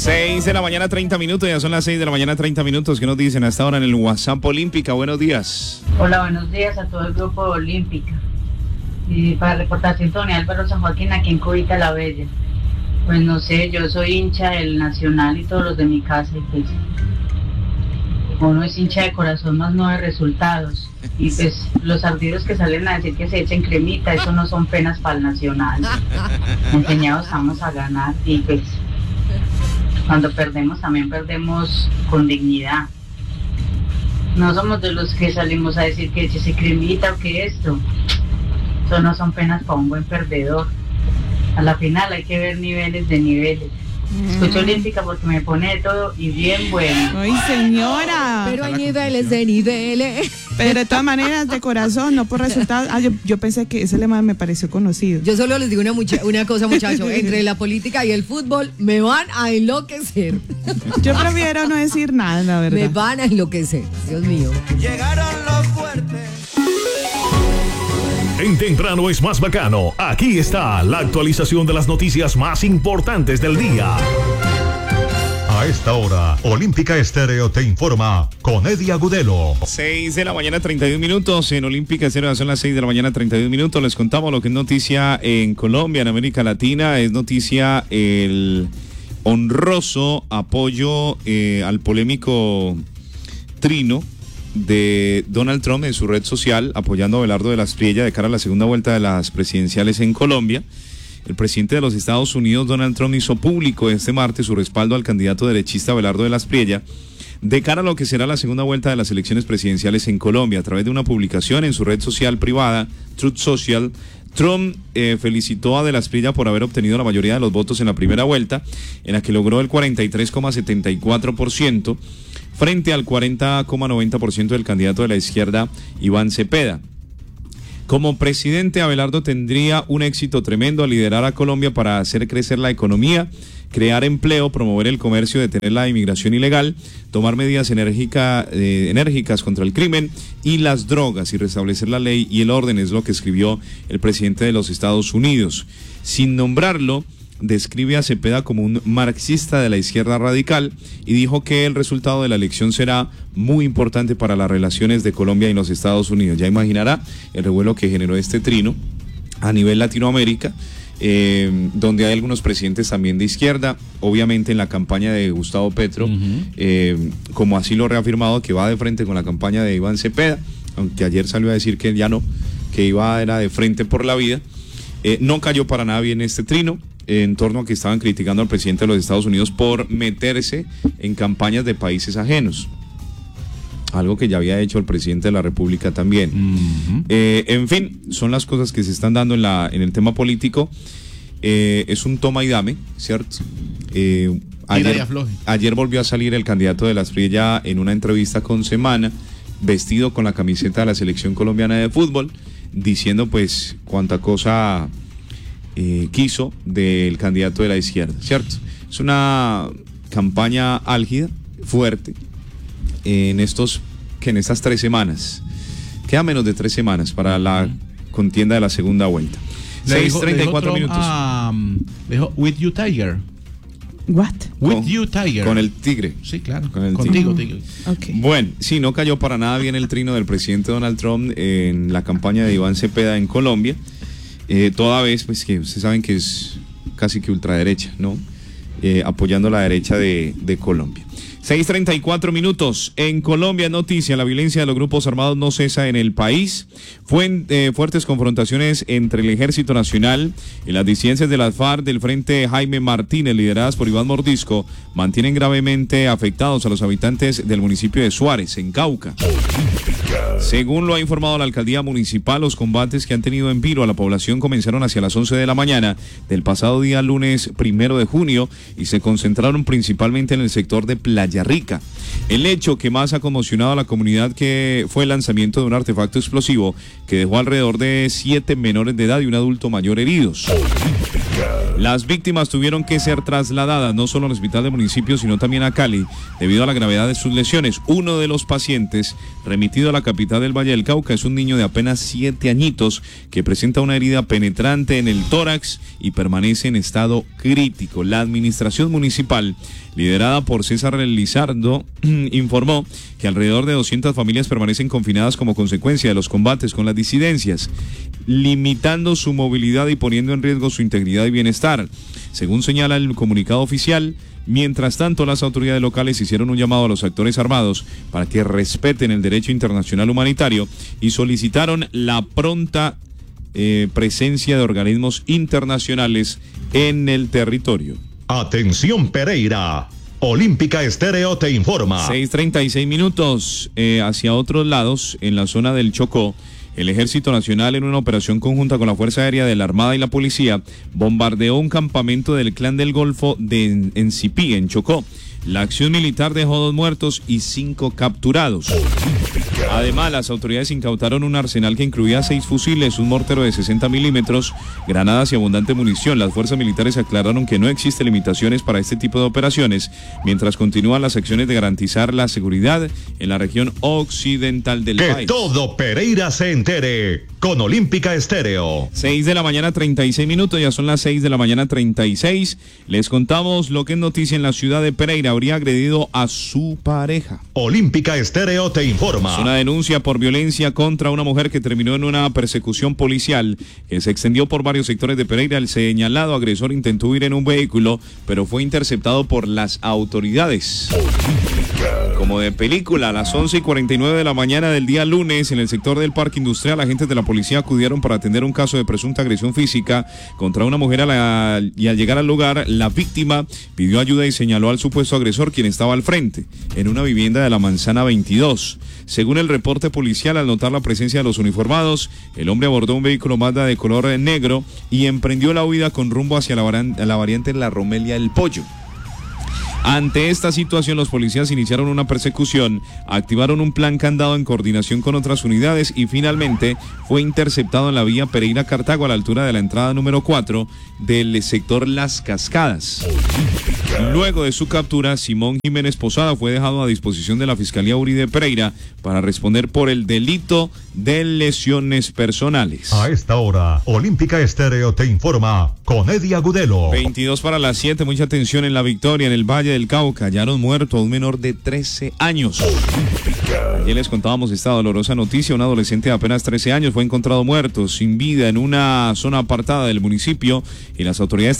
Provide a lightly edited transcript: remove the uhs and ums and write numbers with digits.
6 de la mañana, 30 minutos, ya son las 6 de la mañana, 30 minutos. ¿Qué nos dicen hasta ahora en el WhatsApp Olímpica? Buenos días. Hola, buenos días a todo el grupo Olímpica. Y para reportar Sintonía Álvaro San Joaquín, aquí en Cubita la Bella. Pues no sé, yo soy hincha del Nacional y todos los de mi casa, y pues uno es hincha de corazón más no de resultados. Y pues los ardidos que salen a decir que se echen cremita, eso no son penas para el Nacional. Empeñados estamos a ganar, y pues cuando perdemos también perdemos con dignidad. No somos de los que salimos a decir que échese cremita o que esto. Eso no son penas para un buen perdedor. A la final hay que ver niveles de niveles. Escucho Olímpica porque me pone de todo y bien bueno. ¡Ay, señora! Pero hay niveles de niveles. Pero de todas maneras, de corazón, no por resultados. Yo pensé que ese lema me pareció conocido. Yo solo les digo una cosa, muchachos. Entre la política y el fútbol me van a enloquecer. Yo prefiero no decir nada, la verdad. Me van a enloquecer, Dios mío. Llegaron los fuertes. En Temprano es más bacano. Aquí está la actualización de las noticias más importantes del día. A esta hora, Olímpica Estéreo te informa con Eddie Agudelo. 6 de la mañana, 31 minutos. En Olímpica Estéreo son las 6 de la mañana, 31 minutos. Les contamos lo que es noticia en Colombia, en América Latina. Es noticia el honroso apoyo al polémico trino de Donald Trump en su red social, apoyando a Abelardo de la Espriella de cara a la segunda vuelta de las presidenciales en Colombia. El presidente de los Estados Unidos, Donald Trump, hizo público este martes su respaldo al candidato derechista Abelardo de la Espriella de cara a lo que será la segunda vuelta de las elecciones presidenciales en Colombia. A través de una publicación en su red social privada, Truth Social, Trump felicitó a de la Espriella por haber obtenido la mayoría de los votos en la primera vuelta, en la que logró el 43,74%, frente al 40,90% del candidato de la izquierda, Iván Cepeda. Como presidente, Abelardo tendría un éxito tremendo al liderar a Colombia para hacer crecer la economía, crear empleo, promover el comercio, detener la inmigración ilegal, tomar medidas enérgicas contra el crimen y las drogas y restablecer la ley y el orden, es lo que escribió el presidente de los Estados Unidos. Sin nombrarlo, describe a Cepeda como un marxista de la izquierda radical y dijo que el resultado de la elección será muy importante para las relaciones de Colombia y los Estados Unidos. Ya imaginará el revuelo que generó este trino a nivel Latinoamérica, donde hay algunos presidentes también de izquierda, obviamente en la campaña de Gustavo Petro, como así lo ha reafirmado, que va de frente con la campaña de Iván Cepeda, aunque ayer salió a decir que ya no, que era de frente por la vida. No cayó para nada bien este trino, en torno a que estaban criticando al presidente de los Estados Unidos por meterse en campañas de países ajenos, algo que ya había hecho el presidente de la República también. En fin, son las cosas que se están dando en el tema político. Es un toma y dame, ¿cierto? Ayer volvió a salir el candidato de la Espriella en una entrevista con Semana, vestido con la camiseta de la selección colombiana de fútbol, diciendo pues cuánta cosa quiso del candidato de la izquierda, ¿cierto? Es una campaña álgida, fuerte, en estas 3 semanas. Queda menos de 3 semanas para la contienda de la segunda vuelta. 6:34 minutos. Dijo, with you, Tiger. What? With you, Tiger. Con el tigre. Sí, claro. Contigo, tigre. Okay. Bueno, sí, no cayó para nada bien el trino del presidente Donald Trump en la campaña de Iván Cepeda en Colombia. Toda vez, pues que ustedes saben que es casi que ultraderecha, ¿no? Apoyando la derecha de Colombia. 6:34 minutos. En Colombia, noticia: la violencia de los grupos armados no cesa en el país. Fuertes confrontaciones entre el Ejército Nacional y las disidencias de las FARC del Frente Jaime Martínez, lideradas por Iván Mordisco, mantienen gravemente afectados a los habitantes del municipio de Suárez, en Cauca. Según lo ha informado la alcaldía municipal, los combates que han tenido en vilo a la población comenzaron hacia las 11 de la mañana del pasado día lunes 1 de junio y se concentraron principalmente en el sector de Playa Rica. El hecho que más ha conmocionado a la comunidad que fue el lanzamiento de un artefacto explosivo que dejó alrededor de 7 menores de edad y un adulto mayor heridos. Las víctimas tuvieron que ser trasladadas no solo al hospital del municipio, sino también a Cali, debido a la gravedad de sus lesiones. Uno de los pacientes remitido a la capital del Valle del Cauca es un niño de apenas 7 añitos que presenta una herida penetrante en el tórax y permanece en estado crítico. La administración municipal, liderada por César Lizardo, informó que alrededor de 200 familias permanecen confinadas como consecuencia de los combates con las disidencias, limitando su movilidad y poniendo en riesgo su integridad y bienestar. Según señala el comunicado oficial, mientras tanto, las autoridades locales hicieron un llamado a los actores armados para que respeten el derecho internacional humanitario y solicitaron la pronta presencia de organismos internacionales en el territorio. Atención Pereira. Olímpica Estéreo te informa. 6:36 minutos. Hacia otros lados, en la zona del Chocó, el Ejército Nacional, en una operación conjunta con la Fuerza Aérea de la Armada y la Policía, bombardeó un campamento del Clan del Golfo en Cipí, en Chocó. La acción militar dejó 2 muertos y 5 capturados. Además, las autoridades incautaron un arsenal que incluía 6 fusiles, un mortero de 60 milímetros, granadas y abundante munición. Las fuerzas militares aclararon que no existen limitaciones para este tipo de operaciones, mientras continúan las acciones de garantizar la seguridad en la región occidental del país. Que todo Pereira se entere con Olímpica Estéreo. 6 de la mañana, 36 minutos, ya son las 6 de la mañana, 36. Les contamos lo que es noticia en la ciudad de Pereira. Habría agredido a su pareja. Olímpica Estéreo te informa. Es una denuncia por violencia contra una mujer que terminó en una persecución policial que se extendió por varios sectores de Pereira. El señalado agresor intentó huir en un vehículo, pero fue interceptado por las autoridades. Como de película, a las 11:49 de la mañana del día lunes, en el sector del Parque Industrial, agentes de la policía acudieron para atender un caso de presunta agresión física contra una mujer y al llegar al lugar, la víctima pidió ayuda y señaló al supuesto agresor, quien estaba al frente, en una vivienda de la Manzana 22. Según el reporte policial, al notar la presencia de los uniformados, el hombre abordó un vehículo Mazda de color negro y emprendió la huida con rumbo hacia la variante La Romelia del Pollo. Ante esta situación, los policías iniciaron una persecución, activaron un plan candado en coordinación con otras unidades y finalmente fue interceptado en la vía Pereira-Cartago a la altura de la entrada número 4 del sector Las Cascadas. Luego de su captura, Simón Jiménez Posada fue dejado a disposición de la Fiscalía URI de Pereira para responder por el delito de lesiones personales. A esta hora, Olímpica Estéreo te informa con Eddie Agudelo. 22 para las 7, mucha atención en La Victoria, en el Valle del Cauca. Hallaron muerto a un menor de 13 años. Ayer les contábamos esta dolorosa noticia. Un adolescente de apenas 13 años fue encontrado muerto, sin vida, en una zona apartada del municipio, y las autoridades